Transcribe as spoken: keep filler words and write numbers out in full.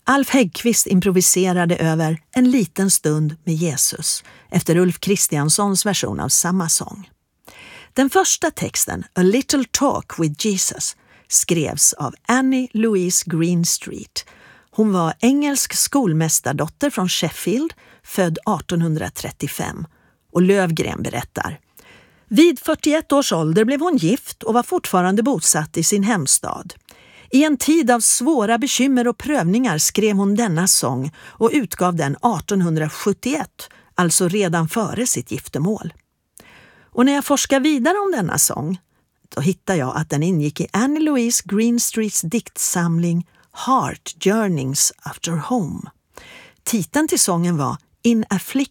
Alf Häggkvist improviserade över En liten stund med Jesus efter Ulf Kristianssons version av samma sång. Den första texten, A Little Talk with Jesus, skrevs av Annie Louise Greenstreet. Hon var engelsk skolmästardotter från Sheffield, född arton trettiofem. Och Lövgren berättar: vid fyrtioett års ålder blev hon gift och var fortfarande bosatt i sin hemstad. I en tid av svåra bekymmer och prövningar skrev hon denna sång och utgav den arton sjuttioett, alltså redan före sitt giftermål. Och när jag forskar vidare om denna sång, då hittar jag att den ingick i Annie Louise Greenstreets diktsamling Heart Yearnings After Home. Titeln till sången var In Affliction